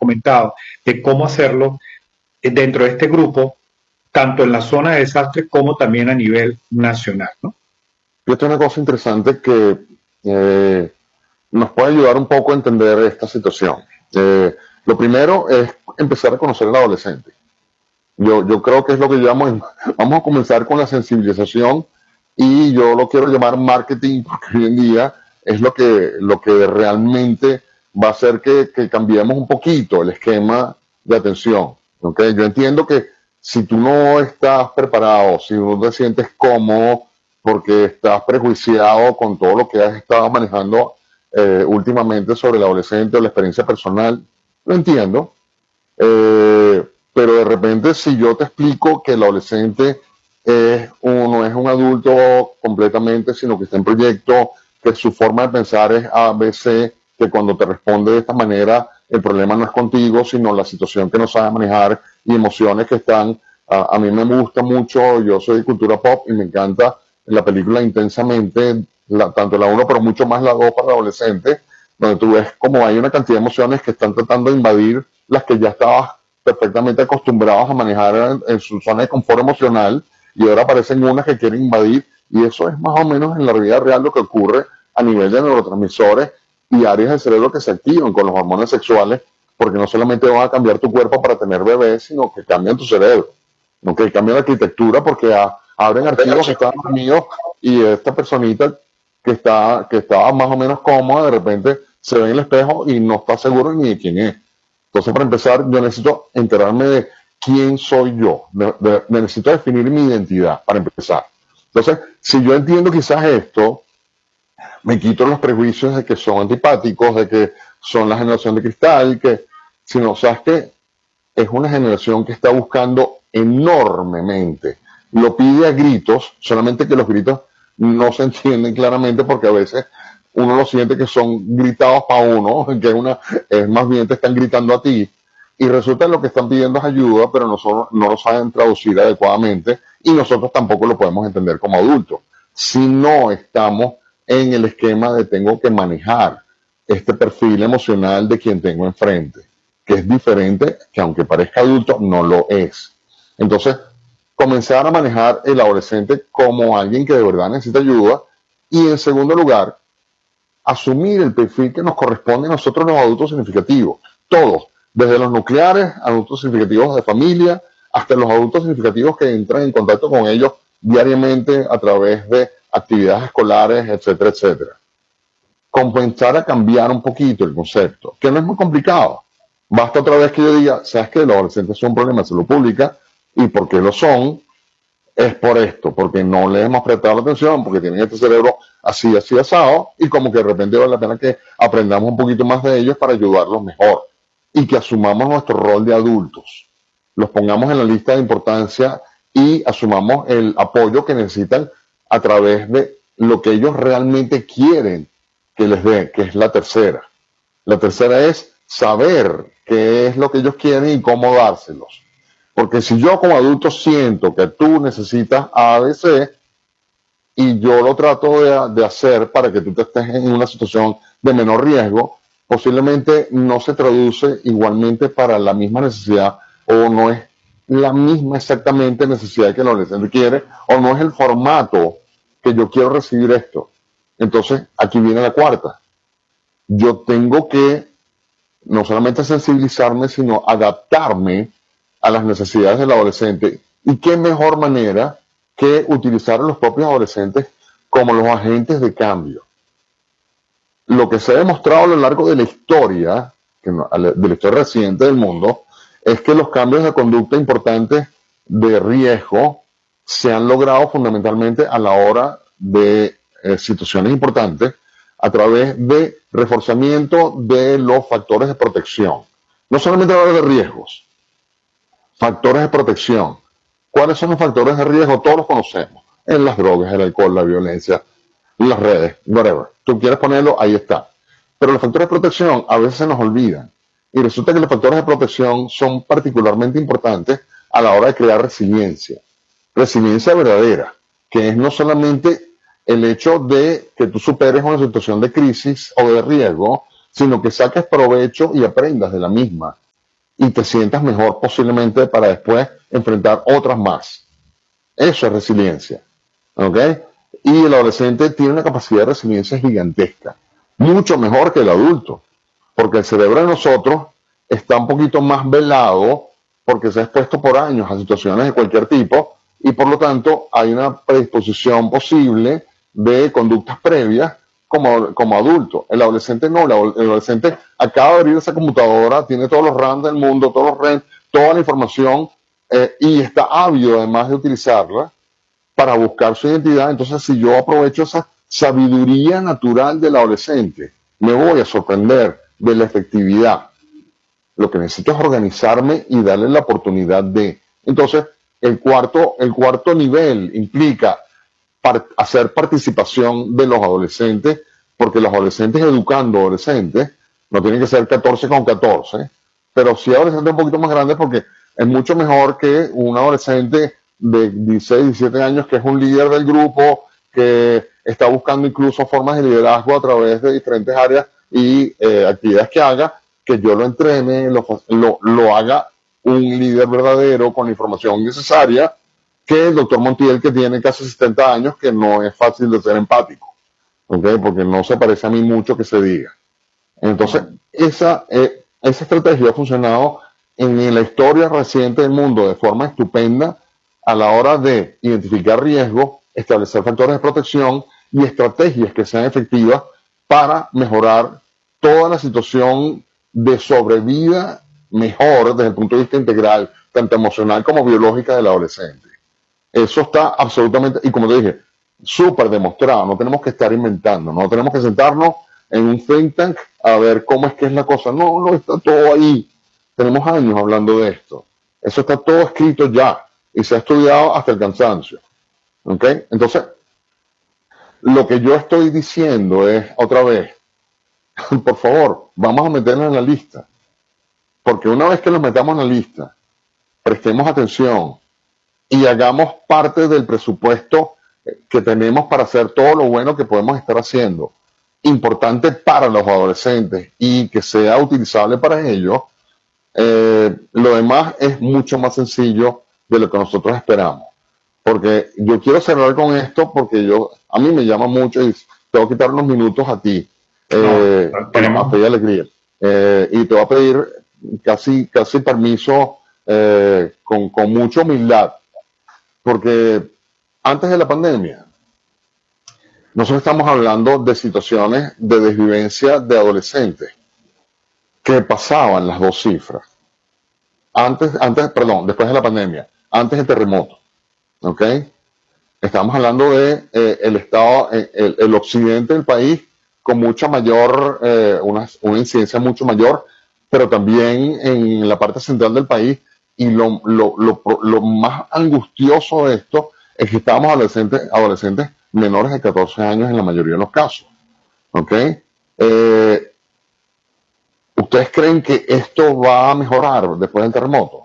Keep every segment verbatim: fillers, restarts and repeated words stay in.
comentado, de cómo hacerlo eh, dentro de este grupo, tanto en la zona de desastres como también a nivel nacional, ¿no? Fíjate una cosa interesante que eh, nos puede ayudar un poco a entender esta situación. Eh, lo primero es empezar a conocer al adolescente. Yo, yo creo que es lo que llamamos, vamos a comenzar con la sensibilización y yo lo quiero llamar marketing porque hoy en día es lo que, lo que realmente va a hacer que, que cambiemos un poquito el esquema de atención. ¿Okay? Yo entiendo que si tú no estás preparado, si no te sientes cómodo porque estás prejuiciado con todo lo que has estado manejando eh, últimamente sobre el adolescente o la experiencia personal, lo entiendo. Eh, pero de repente, si yo te explico que el adolescente es un, no es un adulto completamente, sino que está en proyecto, que su forma de pensar es A, B, C, que cuando te responde de esta manera, el problema no es contigo, sino la situación que no sabe manejar y emociones que están. A, a mí me gusta mucho, yo soy de cultura pop y me encanta la película intensamente, la, tanto la uno, pero mucho más la dos para adolescentes, donde tú ves como hay una cantidad de emociones que están tratando de invadir las que ya estabas perfectamente acostumbrados a manejar en, en su zona de confort emocional y ahora aparecen unas que quieren invadir y eso es más o menos en la vida real lo que ocurre a nivel de neurotransmisores y áreas del cerebro que se activan con los hormonas sexuales porque no solamente van a cambiar tu cuerpo para tener bebés, sino que cambian tu cerebro, ¿no? Que cambian la arquitectura porque a, abren archivos que estaban dormidos y esta personita que está que estaba más o menos cómoda de repente se ve en el espejo y no está seguro ni de quién es. Entonces, para empezar, yo necesito enterarme de quién soy yo. De, de, necesito definir mi identidad, para empezar. Entonces, si yo entiendo quizás esto, me quito los prejuicios de que son antipáticos, de que son la generación de cristal, que, sino, sabes que es una generación que está buscando enormemente. Lo pide a gritos, solamente que los gritos no se entienden claramente porque a veces uno lo siente que son gritados para uno, que es, una, es más bien te están gritando a ti. Y resulta que lo que están pidiendo es ayuda, pero nosotros no lo saben traducir adecuadamente y nosotros tampoco lo podemos entender como adultos. Si no estamos en el esquema de tengo que manejar este perfil emocional de quien tengo enfrente, que es diferente, que aunque parezca adulto, no lo es. Entonces, comenzar a manejar el adolescente como alguien que de verdad necesita ayuda y en segundo lugar, asumir el perfil que nos corresponde a nosotros los adultos significativos, todos, desde los nucleares, adultos significativos de familia, hasta los adultos significativos que entran en contacto con ellos diariamente a través de actividades escolares, etcétera, etcétera. Compensar a cambiar un poquito el concepto, que no es muy complicado. Basta otra vez que yo diga, sabes que los adolescentes son un problema de salud pública y porque lo son, es por esto, porque no le hemos prestado la atención, porque tienen este cerebro así, así asado, y como que de repente vale la pena que aprendamos un poquito más de ellos para ayudarlos mejor y que asumamos nuestro rol de adultos, los pongamos en la lista de importancia y asumamos el apoyo que necesitan a través de lo que ellos realmente quieren que les dé, que es la tercera. La tercera es saber qué es lo que ellos quieren y cómo dárselos. Porque si yo como adulto siento que tú necesitas A B C y yo lo trato de, de hacer para que tú te estés en una situación de menor riesgo, posiblemente no se traduce igualmente para la misma necesidad o no es la misma exactamente necesidad que el adolescente quiere o no es el formato que yo quiero recibir esto. Entonces, aquí viene la cuarta. Yo tengo que no solamente sensibilizarme, sino adaptarme a las necesidades del adolescente. ¿Y qué mejor manera que utilizar a los propios adolescentes como los agentes de cambio? Lo que se ha demostrado a lo largo de la historia, de la historia reciente del mundo, es que los cambios de conducta importantes de riesgo se han logrado fundamentalmente a la hora de eh, situaciones importantes a través de reforzamiento de los factores de protección. No solamente hablar de riesgos, factores de protección. ¿Cuáles son los factores de riesgo? Todos los conocemos. En las drogas, el alcohol, la violencia, las redes, whatever. Tú quieres ponerlo, ahí está. Pero los factores de protección a veces se nos olvidan. Y resulta que los factores de protección son particularmente importantes a la hora de crear resiliencia. Resiliencia verdadera, que es no solamente el hecho de que tú superes una situación de crisis o de riesgo, sino que saques provecho y aprendas de la misma y te sientas mejor posiblemente para después enfrentar otras más. Eso es resiliencia. ¿Ok? Y el adolescente tiene una capacidad de resiliencia gigantesca, mucho mejor que el adulto, porque el cerebro de nosotros está un poquito más velado porque se ha expuesto por años a situaciones de cualquier tipo y por lo tanto hay una predisposición posible de conductas previas como, como adulto. El adolescente no, el adolescente acaba de abrir esa computadora, tiene todos los RAM del mundo, todos los RAM, toda la información eh, y está ávido además de utilizarla para buscar su identidad. Entonces, si yo aprovecho esa sabiduría natural del adolescente, me voy a sorprender de la efectividad. Lo que necesito es organizarme y darle la oportunidad de. Entonces, el cuarto, el cuarto nivel implica par hacer participación de los adolescentes, porque los adolescentes educando adolescentes, no tienen que ser catorce con catorce, pero sí adolescentes un poquito más grandes, porque es mucho mejor que un adolescente de dieciséis, diecisiete años que es un líder del grupo, que está buscando incluso formas de liderazgo a través de diferentes áreas y eh, actividades que haga, que yo lo entrene, lo, lo, lo haga un líder verdadero con la información necesaria, que el doctor Montiel, que tiene casi setenta años, que no es fácil de ser empático, ¿okay? Porque no se parece a mí mucho que se diga. Entonces, esa, eh, esa estrategia ha funcionado en, en la historia reciente del mundo de forma estupenda a la hora de identificar riesgos, establecer factores de protección y estrategias que sean efectivas para mejorar toda la situación de sobrevida mejor desde el punto de vista integral, tanto emocional como biológica del adolescente. Eso está absolutamente, y como te dije, súper demostrado, no tenemos que estar inventando, no tenemos que sentarnos en un think tank a ver cómo es que es la cosa. No, no, está todo ahí. Tenemos años hablando de esto. Eso está todo escrito ya y se ha estudiado hasta el cansancio. ¿Ok? Entonces, lo que yo estoy diciendo es, otra vez, por favor, vamos a meternos en la lista. Porque una vez que los metamos en la lista, prestemos atención y hagamos parte del presupuesto que tenemos para hacer todo lo bueno que podemos estar haciendo, importante para los adolescentes y que sea utilizable para ellos, eh, lo demás es mucho más sencillo de lo que nosotros esperamos. Porque yo quiero cerrar con esto porque yo, a mí me llama mucho y te voy a quitar unos minutos a ti, eh, No, bueno, a pedir alegría. Eh, y te voy a pedir casi, casi permiso eh, con, con mucha humildad, porque antes de la pandemia, nosotros estamos hablando de situaciones de desvivencia de adolescentes que pasaban las dos cifras. Antes, antes, perdón, después de la pandemia, antes del terremoto, ¿ok? Estamos hablando de eh, el estado, eh, el, el occidente del país con mucha mayor, eh, una, una incidencia mucho mayor, pero también en la parte central del país. Y lo, lo, lo, lo más angustioso de esto es que estábamos adolescentes, adolescentes menores de catorce años en la mayoría de los casos. ¿Ok? Eh, ¿Ustedes creen que esto va a mejorar después del terremoto?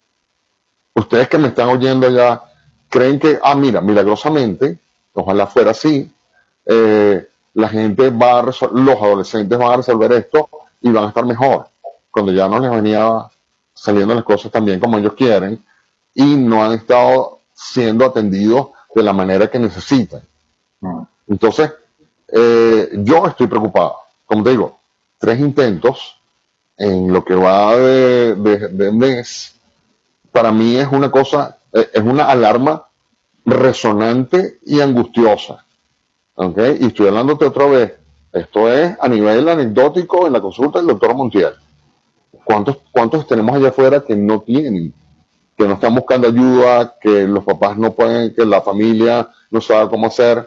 Ustedes que me están oyendo ya, creen que, ah, mira, milagrosamente, ojalá fuera así, eh, la gente va a resolver, los adolescentes van a resolver esto y van a estar mejor, cuando ya no les venía saliendo las cosas tan bien como ellos quieren y no han estado siendo atendidos de la manera que necesitan. Entonces, eh, yo estoy preocupado. Como te digo, tres intentos en lo que va de, de, de mes, para mí es una cosa, eh, es una alarma resonante y angustiosa. ¿Ok? Y estoy hablándote otra vez. Esto es a nivel anecdótico en la consulta del doctor Montiel. ¿Cuántos, ¿Cuántos tenemos allá afuera que no tienen, que no están buscando ayuda, que los papás no pueden, que la familia no sabe cómo hacer?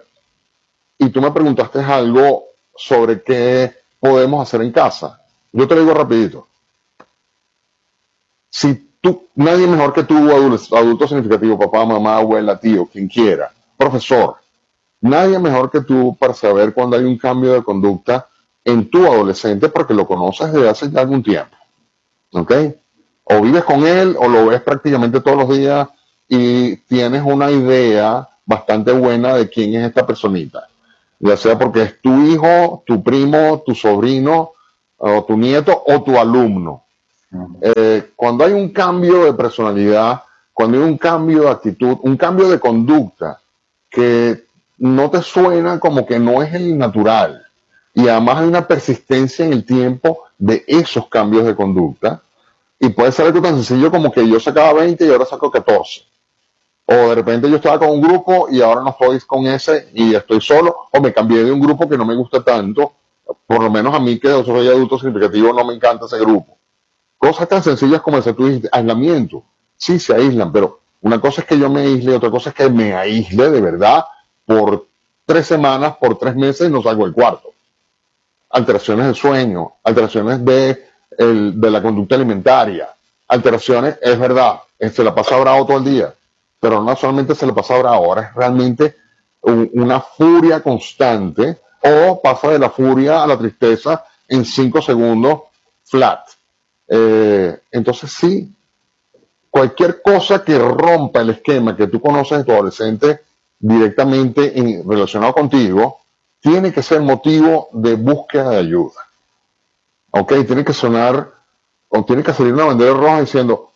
Y tú me preguntaste algo sobre qué podemos hacer en casa. Yo te lo digo rapidito. Si tú, nadie mejor que tú, adulto, adulto significativo, papá, mamá, abuela, tío, quien quiera, profesor, nadie mejor que tú para saber cuando hay un cambio de conducta en tu adolescente porque lo conoces desde hace ya algún tiempo. ¿Ok? O vives con él o lo ves prácticamente todos los días y tienes una idea bastante buena de quién es esta personita. Ya sea porque es tu hijo, tu primo, tu sobrino, o tu nieto o tu alumno. Eh, cuando hay un cambio de personalidad, cuando hay un cambio de actitud, un cambio de conducta que no te suena como que no es el natural, y además hay una persistencia en el tiempo de esos cambios de conducta, y puede ser algo tan sencillo como que yo sacaba veinte y ahora saco catorce. O de repente yo estaba con un grupo y ahora no estoy con ese y estoy solo, o me cambié de un grupo que no me gusta tanto, por lo menos a mí que soy adulto significativo no me encanta ese grupo. Cosas tan sencillas como el que tú dijiste, aislamiento. Sí, se aíslan, pero una cosa es que yo me aísle, otra cosa es que me aísle de verdad por tres semanas, por tres meses y no salgo del cuarto. Alteraciones del sueño, alteraciones de, el, de la conducta alimentaria, alteraciones, es verdad, se la pasa bravo todo el día, pero no solamente se le pasa bravo, ahora es realmente un, una furia constante o pasa de la furia a la tristeza en cinco segundos flat. Eh, entonces sí, cualquier cosa que rompa el esquema que tú conoces de tu adolescente directamente en, relacionado contigo, tiene que ser motivo de búsqueda de ayuda. ¿Ok? Tiene que sonar, o tiene que salir una bandera roja diciendo,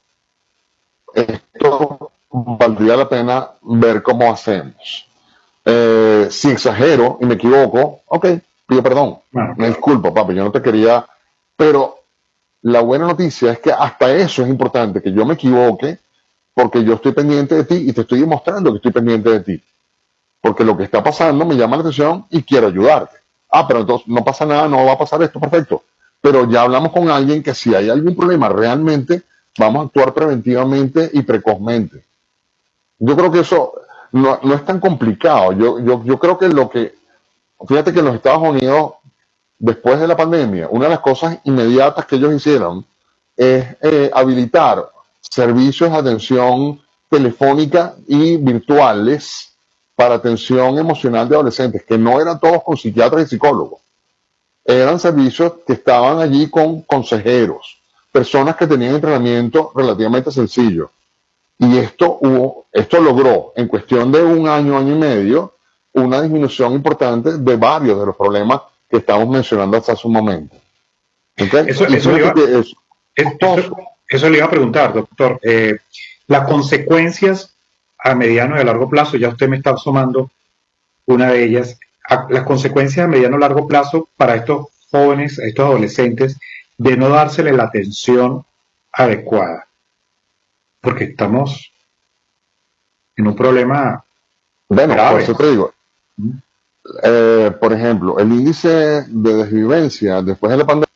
esto valdría la pena ver cómo hacemos. Eh, si exagero y me equivoco, ok, pido perdón. Bueno, Me claro. disculpo, papi, yo no te quería, pero la buena noticia es que hasta eso es importante, que yo me equivoque, porque yo estoy pendiente de ti y te estoy demostrando que estoy pendiente de ti. Porque lo que está pasando me llama la atención y quiero ayudarte. Ah, pero entonces no pasa nada, no va a pasar esto, perfecto. Pero ya hablamos con alguien que si hay algún problema realmente, vamos a actuar preventivamente y precozmente. Yo creo que eso no, no es tan complicado. Yo, yo, yo creo que lo que, fíjate que en los Estados Unidos, después de la pandemia, una de las cosas inmediatas que ellos hicieron es eh, habilitar servicios de atención telefónica y virtuales para atención emocional de adolescentes, que no eran todos con psiquiatras y psicólogos. Eran servicios que estaban allí con consejeros, personas que tenían entrenamiento relativamente sencillo. Y esto, hubo, esto logró, en cuestión de un año, año y medio, una disminución importante de varios de los problemas que estamos mencionando hasta hace un momento. ¿Okay? Eso, Y eso, le fíjate iba, que es eso, costoso. eso le iba a preguntar, doctor. Eh, las consecuencias a mediano y a largo plazo, ya usted me está sumando una de ellas, a, las consecuencias a mediano y largo plazo para estos jóvenes, estos adolescentes, de no dársele la atención adecuada, porque estamos en un problema Bueno, por grave. eso te digo, eh, por ejemplo, el índice de desvivencia después de la pandemia